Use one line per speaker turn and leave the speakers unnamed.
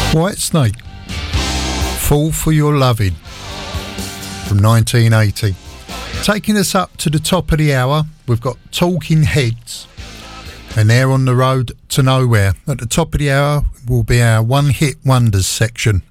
Whitesnake, Fall for Your Loving from 1980. Taking us up to the top of the hour, we've got Talking Heads, and they're on the road to nowhere. At the top of the hour will be our One Hit Wonders section.